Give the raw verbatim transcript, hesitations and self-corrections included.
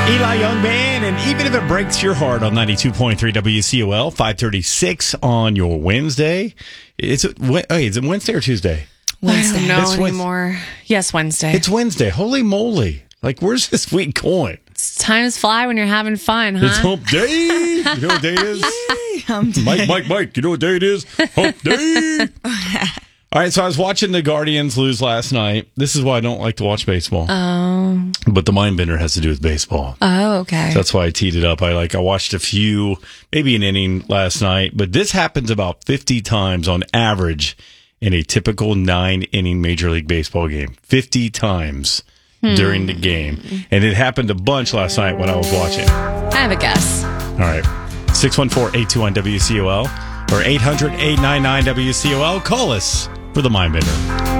Eli Young Band, and even if it breaks your heart on ninety-two point three W C O L, five thirty-six on your Wednesday. It's a, hey, is it Wednesday or Tuesday? Wednesday. I don't know It's Wednesday. anymore. Yes, Wednesday. It's Wednesday. Holy moly. Like, where's this week going? It's times fly when you're having fun, huh? It's hump day. You know what day it is? Hump day. Mike, Mike, Mike. You know what day it is? Hump day. All right, so I was watching the Guardians lose last night. This is why I don't like to watch baseball. Oh. But the mind bender has to do with baseball. Oh, okay. So that's why I teed it up. I like I watched a few, maybe an inning last night, but this happens about fifty times on average in a typical nine inning Major League Baseball game. fifty times hmm. during the game. And it happened a bunch last night when I was watching. I have a guess. All right. six one four, eight two one, W C O L or eight hundred, eight nine nine, W C O L. Call us for the mind bender.